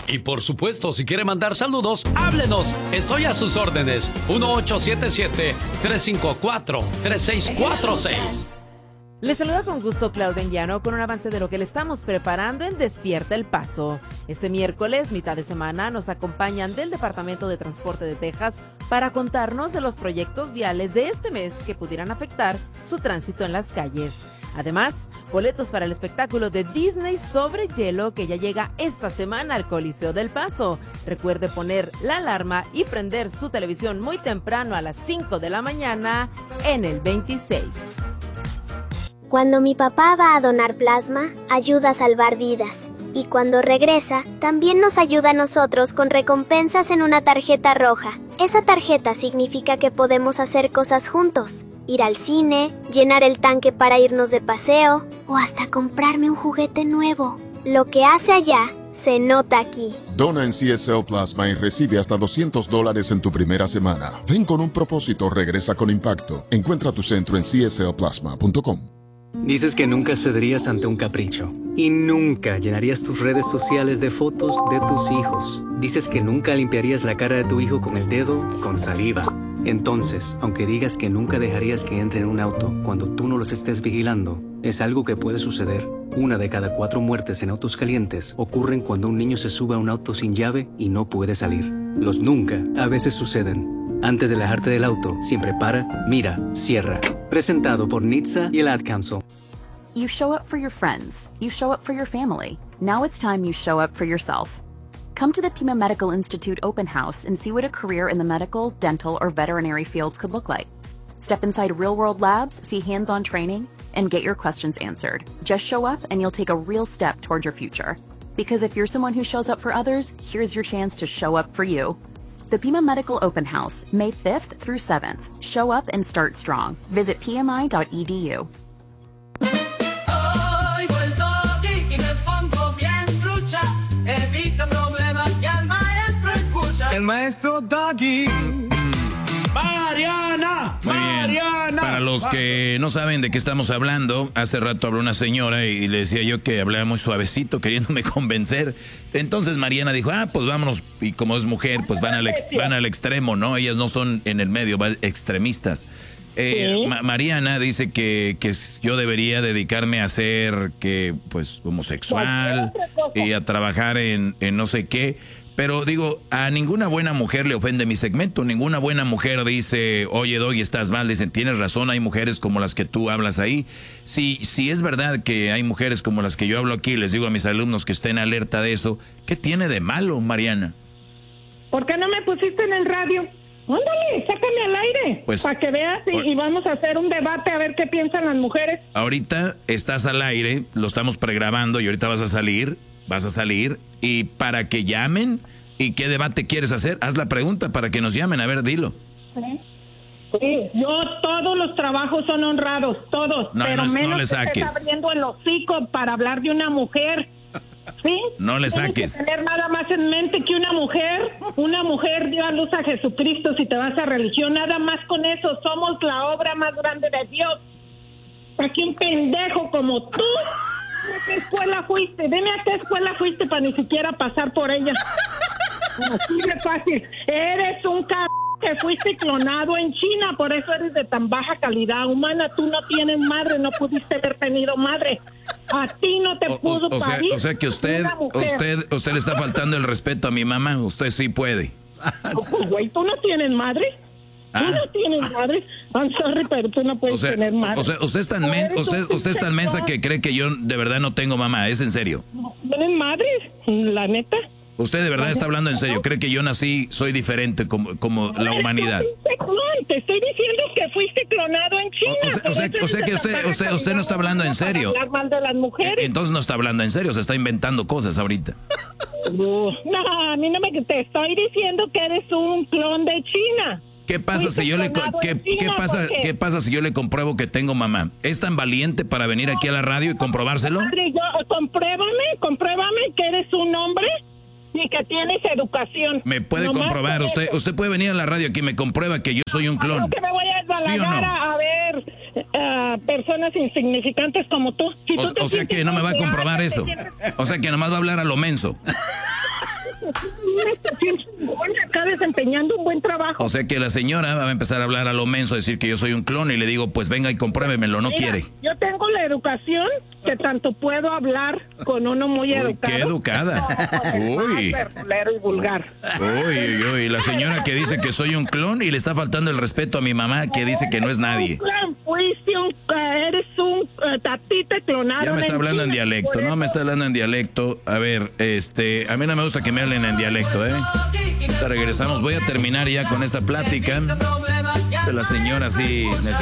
Y por supuesto, si quiere mandar saludos, háblenos. Estoy a sus órdenes. 1877-354-3646. Les saluda con gusto Claudia Enguiano con un avance de lo que le estamos preparando en Despierta El Paso. Este miércoles, mitad de semana, nos acompañan del Departamento de Transporte de Texas para contarnos de los proyectos viales de este mes que pudieran afectar su tránsito en las calles. Además, boletos para el espectáculo de Disney sobre hielo que ya llega esta semana al Coliseo del Paso. Recuerde poner la alarma y prender su televisión muy temprano a las 5 de la mañana en el 26. Cuando mi papá va a donar plasma, ayuda a salvar vidas. Y cuando regresa, también nos ayuda a nosotros con recompensas en una tarjeta roja. Esa tarjeta significa que podemos hacer cosas juntos. Ir al cine, llenar el tanque para irnos de paseo, o hasta comprarme un juguete nuevo. Lo que hace allá, se nota aquí. Dona en CSL Plasma y recibe hasta $200 en tu primera semana. Ven con un propósito, regresa con impacto. Encuentra tu centro en cslplasma.com. Dices que nunca cederías ante un capricho y nunca llenarías tus redes sociales de fotos de tus hijos. Dices que nunca limpiarías la cara de tu hijo con el dedo con saliva. Entonces, aunque digas que nunca dejarías que entre en un auto cuando tú no los estés vigilando, es algo que puede suceder. 1 de cada 4 muertes en autos calientes ocurren cuando un niño se sube a un auto sin llave y no puede salir. Los nunca a veces suceden. Antes de alejarte del auto, siempre para, mira, cierra. Presentado por NHTSA y el Ad Council. You show up for your friends. You show up for your family. Now it's time you show up for yourself. Come to the Pima Medical Institute open house and see what a career in the medical, dental, or veterinary fields could look like. Step inside real-world labs, see hands-on training, and get your questions answered. Just show up and you'll take a real step toward your future. Because if you're someone who shows up for others, here's your chance to show up for you. The Pima Medical Open House, May 5th through 7th. Show up and start strong. Visit pmi.edu. Hoy vuelto aquí y me pongo bien trucha. Evita problemas y al maestro escucha. El maestro Doggy. ¡Mariana! Muy bien. ¡Mariana! Para los que no saben de qué estamos hablando, hace rato habló una señora y le decía yo que hablaba muy suavecito, queriéndome convencer. Entonces Mariana dijo, pues vámonos. Y como es mujer, pues van al extremo, ¿no? Ellas no son en el medio, van extremistas. Mariana dice que yo debería dedicarme a ser pues homosexual y a trabajar en no sé qué. Pero digo, a ninguna buena mujer le ofende mi segmento. Ninguna buena mujer dice, oye, Doggy, estás mal. Dicen, tienes razón, hay mujeres como las que tú hablas ahí. Si es verdad que hay mujeres como las que yo hablo aquí, les digo a mis alumnos que estén alerta de eso. ¿Qué tiene de malo, Mariana? ¿Por qué no me pusiste en el radio? Ándale, sácame al aire, pues, para que veas y vamos a hacer un debate a ver qué piensan las mujeres. Ahorita estás al aire, lo estamos pregrabando y ahorita vas a salir y para que llamen. ¿Y qué debate quieres hacer? Haz la pregunta para que nos llamen, a ver, dilo. Sí, todos los trabajos son honrados, todos, pero menos no le que saques. estés abriendo el hocico para hablar de una mujer. ¿Sí? No le saques. Tienes que tener nada más en mente que una mujer dio a luz a Jesucristo. Si te vas a religión, nada más con eso, somos la obra más grande de Dios. Aquí un pendejo como tú, ¿a qué escuela fuiste? Dime a qué escuela fuiste para ni siquiera pasar por ella. Así de fácil. Eres un que fuiste clonado en China, por eso eres de tan baja calidad humana. Tú no tienes madre, no pudiste haber tenido madre. A ti no te pudo parir. O sea que usted le está faltando el respeto a mi mamá. Usted sí puede. Pues, güey, tú no tienes madre. Tú no tienes madre. I'm sorry, pero tú no puedes tener madre. O sea, usted es tan mensa que cree que yo de verdad no tengo mamá. ¿Es en serio? ¿Tienes madre? La neta. Usted de verdad está hablando en serio. ¿Cree que yo nací, soy diferente como la humanidad? Te estoy diciendo que fuiste clonado en China. O sea que usted no está hablando en serio. Hablar mal de las mujeres. Entonces no está hablando en serio, se está inventando cosas ahorita. No, a mí no te estoy diciendo que eres un clon de China. ¿Qué pasa si yo qué pasa si yo le compruebo que tengo mamá? ¿Es tan valiente para venir aquí a la radio y comprobárselo? Compruébame que eres un hombre y que tienes educación. Me puede comprobar, usted puede venir a la radio aquí y me comprueba que yo soy un clon. ¿Cómo que me voy a desbalagar a ver personas insignificantes como tú? O sea que no me va a comprobar eso. O sea que nomás va a hablar a lo menso. acá desempeñando un buen trabajo. O sea que la señora va a empezar a hablar a lo menso, decir que yo soy un clon y le digo, pues venga y compruébemelo, no quiere. Yo tengo la educación que tanto puedo hablar con uno muy educado. ¡Qué educada! Uy. Verdulero y vulgar. Uy, la señora que dice que soy un clon y le está faltando el respeto a mi mamá que dice que no es nadie. Eres un tatita clonado. Ya me está hablando en dialecto, ¿no? Me está hablando en dialecto. A ver, a mí no me gusta que me hablen en dialecto, ¿eh? Ahorita regresamos, voy a terminar ya con esta plática. De la señora, sí.